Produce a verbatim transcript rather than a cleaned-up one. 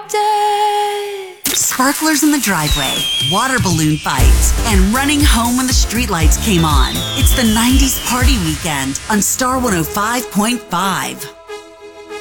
dead. Sparklers in the driveway, water balloon fights, and running home when the streetlights came on. It's the nineties party weekend on Star one oh five point five.